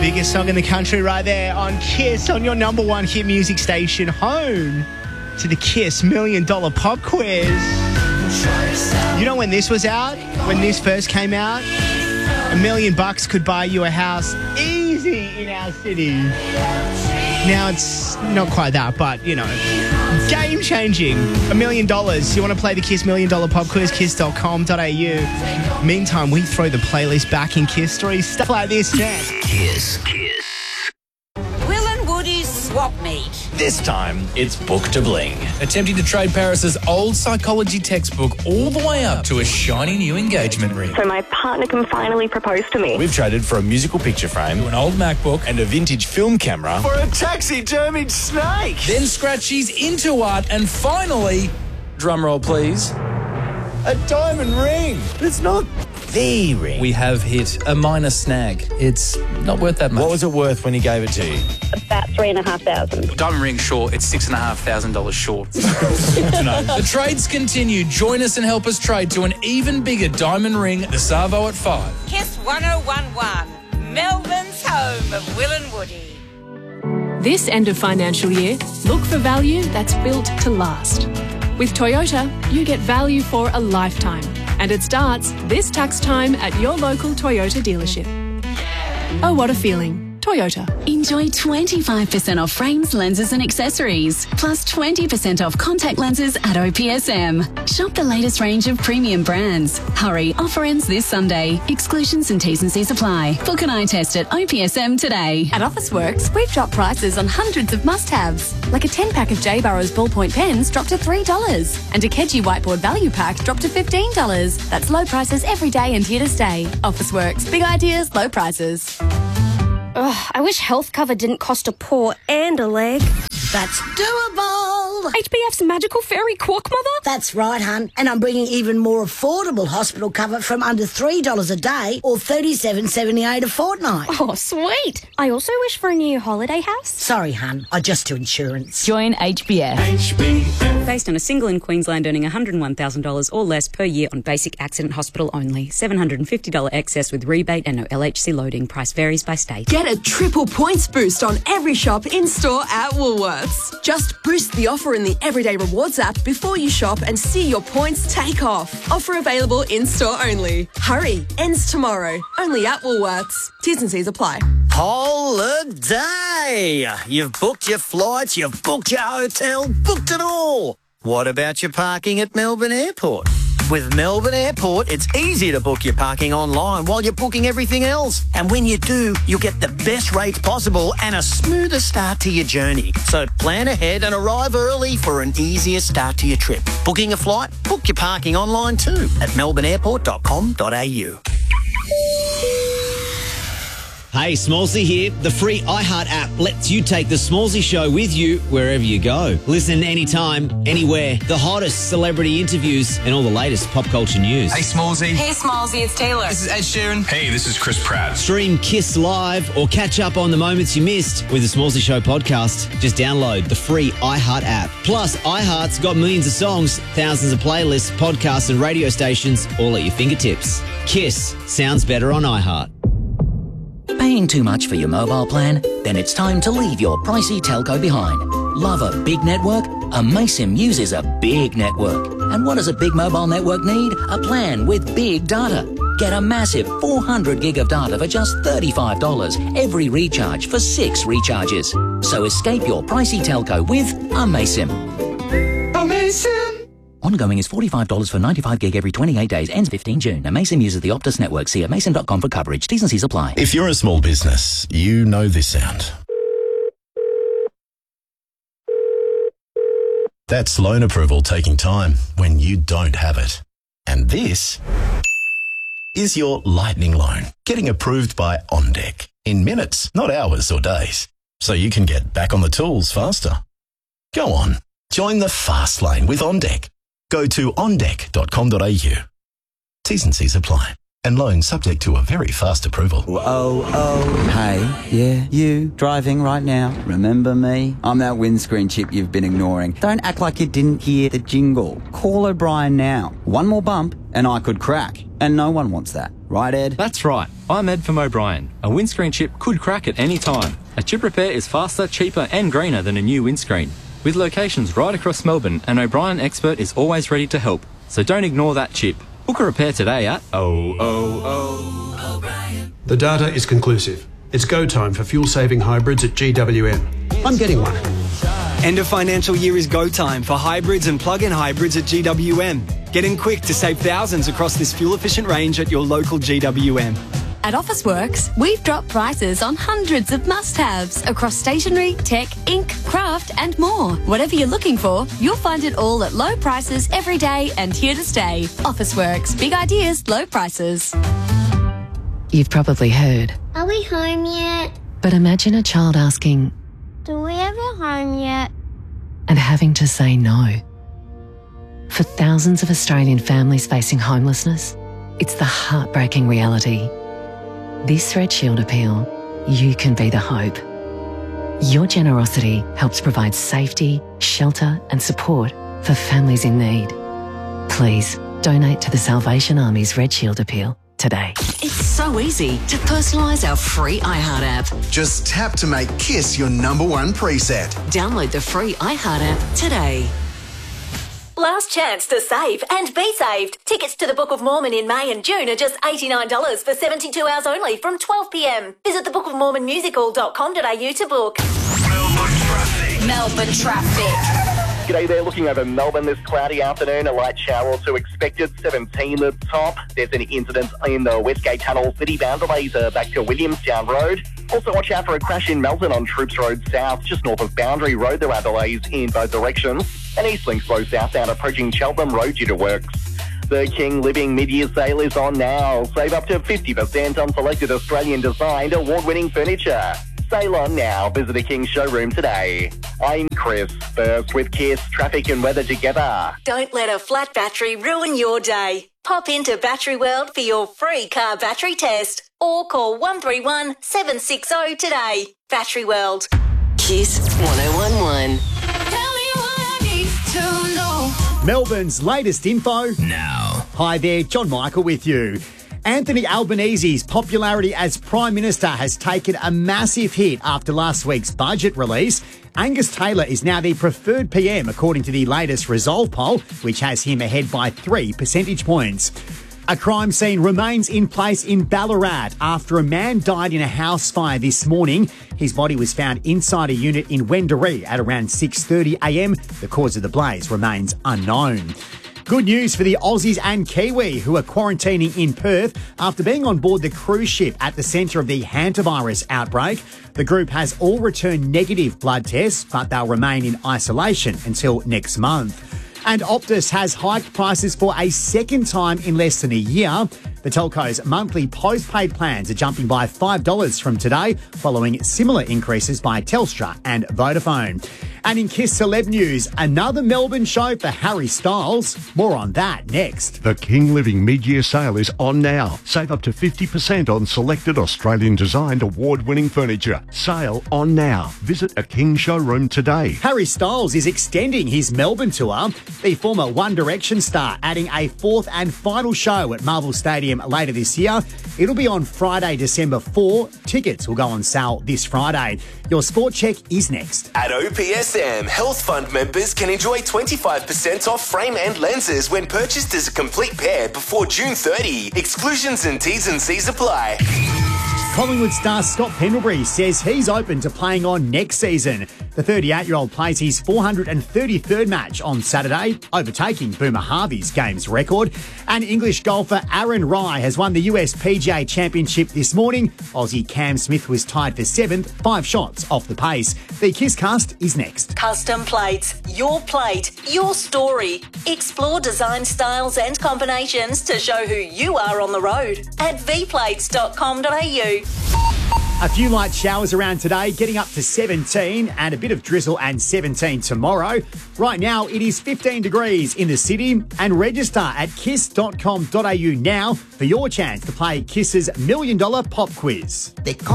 biggest song in the country right there on Kiss, on your number one hit music station, home to the Kiss $1 Million Pop Quiz. You know when this was out? When this first came out? $1 million could buy you a house easy in our city. Now it's not quite that, but, you know, game-changing. $1 million. You want to play the Kiss $1 Million Pop Quiz? Kiss.com.au. Meantime, we throw the playlist back in Kiss stories. Stuff like this next. Kiss. Will and Woody's swap meet. This time, it's Book to Bling. Attempting to trade Paris's old psychology textbook all the way up to a shiny new engagement ring. So my partner can finally propose to me. We've traded for a musical picture frame, To an old MacBook. and a vintage film camera for a taxidermied snake. Then Scratchy's into art. And finally, drumroll please, A diamond ring. It's not the ring. we have hit a minor snag. It's not worth that much. What was it worth when he gave it to you? About $3,500. Diamond ring short, it's $6,500 short. The trades continue. Join us and help us trade to an even bigger diamond ring, the Savo at 5. Kiss 1011, Melbourne's home of Will and Woody. This end of financial year, look for value that's built to last. With Toyota, you get value for a lifetime. And it starts this tax time at your local Toyota dealership. Oh, what a feeling. Toyota. Enjoy 25% off frames, lenses and accessories, plus 20% off contact lenses at OPSM. Shop the latest range of premium brands. Hurry, offer ends this Sunday. Exclusions and T's and C's apply. Book an eye test at OPSM today. At Officeworks, we've dropped prices on hundreds of must-haves, like a 10-pack of J. Burroughs ballpoint pens dropped to $3, and a Keji whiteboard value pack dropped to $15. That's low prices every day and here to stay. Officeworks, big ideas, low prices. Ugh, I wish health cover didn't cost a paw and a leg. That's doable. HBF's magical fairy quack mother? That's right, hun. And I'm bringing even more affordable hospital cover from under $3 a day or $37.78 a fortnight. Oh, sweet. I also wish for a new holiday house. Sorry, hun. I just do insurance. Join HBF. Based on a single in Queensland earning $101,000 or less per year on basic accident hospital only. $750 excess with rebate and no LHC loading. Price varies by state. Get a triple points boost on every shop in-store at Woolworths. Just boost the offer in the Everyday Rewards app before you shop and see your points take off. Offer available in-store only. Hurry, ends tomorrow. Only at Woolworths. T's and C's apply. Holiday! You've booked your flights, you've booked your hotel, booked it all. What about your parking at Melbourne Airport? With Melbourne Airport, it's easy to book your parking online while you're booking everything else. And when you do, you'll get the best rates possible and a smoother start to your journey. So plan ahead and arrive early for an easier start to your trip. Booking a flight? Book your parking online too at melbourneairport.com.au. Hey, Smallsy here. The free iHeart app lets you take the Smallsy show with you wherever you go. Listen anytime, anywhere. The hottest celebrity interviews and all the latest pop culture news. Hey, Smallsy. Hey, Smallsy, it's Taylor. This is Ed Sheeran. Hey, this is Chris Pratt. Stream Kiss Live or catch up on the moments you missed with the Smallsy Show podcast. Just download the free iHeart app. Plus, iHeart's got millions of songs, thousands of playlists, podcasts and radio stations all at your fingertips. Kiss sounds better on iHeart. Paying too much for your mobile plan? Then it's time to leave your pricey telco behind. Love a big network? Amaysim uses a big network. And what does a big mobile network need? A plan with big data. Get a massive 400 gig of data for just $35 every recharge for 6 recharges. So escape your pricey telco with Amaysim. Amaysim! Ongoing is $45 for 95 gig every 28 days. Ends 15 June. Amaysim uses the Optus network. See amaysim.com for coverage. T's and C's apply. If you're a small business, you know this sound. That's loan approval taking time when you don't have it. And this is your lightning loan getting approved by OnDeck in minutes, not hours or days. So you can get back on the tools faster. Go on, join the fast lane with OnDeck. Go to ondeck.com.au. T's and C's apply. And loan subject to a very fast approval. Hey, yeah, you, driving right now. Remember me? I'm that windscreen chip you've been ignoring. Don't act like you didn't hear the jingle. Call O'Brien now. One more bump and I could crack. And no one wants that. Right, Ed? That's right. I'm Ed from O'Brien. A windscreen chip could crack at any time. A chip repair is faster, cheaper and greener than a new windscreen. With locations right across Melbourne, an O'Brien expert is always ready to help. So don't ignore that chip. Book a repair today at O'Brien. The data is conclusive. It's go time for fuel-saving hybrids at GWM. I'm getting one. End of financial year is go time for hybrids and plug-in hybrids at GWM. Get in quick to save thousands across this fuel-efficient range at your local GWM. At Officeworks, we've dropped prices on hundreds of must-haves across stationery, tech, ink, craft and more. Whatever you're looking for, you'll find it all at low prices every day and here to stay. Officeworks, big ideas, low prices. You've probably heard, Are we home yet? but imagine a child asking Do we ever home yet? and having to say no. For thousands of Australian families facing homelessness, it's the heartbreaking reality. This Red Shield appeal, you can be the hope. Your generosity helps provide safety, shelter and support for families in need. Please donate to the Salvation Army's Red Shield appeal today. It's so easy to personalise our free iHeart app. Just tap to make Kiss your #1 preset. Download the free iHeart app today. Last chance to save and be saved. Tickets to the Book of Mormon in May and June are just $89 for 72 hours only from 12 p.m. Visit thebookofmormonmusical.com.au to book. Melbourne traffic. G'day there, looking over Melbourne this cloudy afternoon, a light shower or two expected, 17 the top. There's an incident in the Westgate Tunnel, city-bound delays back to Williamstown Road. Also watch out for a crash in Melton on Troops Road South, just north of Boundary Road. There are delays in both directions. And Eastlink slow southbound approaching Cheltenham Road due to works. The King Living mid-year sale is on now. Save up to 50% on selected Australian-designed award-winning furniture. Sale on now. Visit a King showroom today. I'm Chris, first with Kiss, traffic and weather together. Don't let a flat battery ruin your day. Pop into Battery World for your free car battery test or call 131 760 today. Battery World. Kiss 1011. Melbourne's latest info now. Hi there, John Michael with you. Anthony Albanese's popularity as Prime Minister has taken a massive hit after last week's budget release. Angus Taylor is now the preferred PM according to the latest Resolve poll, which has him ahead by 3 percentage points. A crime scene remains in place in Ballarat after a man died in a house fire this morning. His body was found inside a unit in Wendouree at around 6:30am. The cause of the blaze remains unknown. Good news for the Aussies and Kiwi who are quarantining in Perth after being on board the cruise ship at the centre of the hantavirus outbreak. The group has all returned negative blood tests, but they'll remain in isolation until next month. And Optus has hiked prices for a second time in less than a year. The telco's monthly postpaid plans are jumping by $5 from today, following similar increases by Telstra and Vodafone. And in Kiss Celeb News, another Melbourne show for Harry Styles. More on that next. The King Living mid-year sale is on now. Save up to 50% on selected Australian-designed award-winning furniture. Sale on now. Visit a King showroom today. Harry Styles is extending his Melbourne tour. The former One Direction star adding a fourth and final show at Marvel Stadium later this year. It'll be on Friday, December 4. Tickets will go on sale this Friday. Your sport check is next. At OPSM, Health Fund members can enjoy 25% off frame and lenses when purchased as a complete pair before June 30. Exclusions and T's and C's apply. Collingwood star Scott Pendlebury says he's open to playing on next season. The 38-year-old plays his 433rd match on Saturday, overtaking Boomer Harvey's games record. And English golfer Aaron Rai has won the US PGA Championship this morning. Aussie Cam Smith was tied for 7th, 5 shots off the pace. The KissCast is next. Custom plates, your plate, your story. Explore design styles and combinations to show who you are on the road at vplates.com.au. A few light showers around today, getting up to 17 and a bit of drizzle and 17 tomorrow. Right now, it is 15 degrees in the city and register at kiss.com.au now for your chance to play Kiss's $1 Million Pop Quiz.